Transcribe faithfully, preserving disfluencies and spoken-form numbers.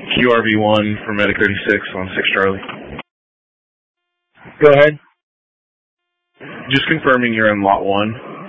Q R V one for Medic thirty-six on six Charlie. Go ahead. Just confirming you're in lot one.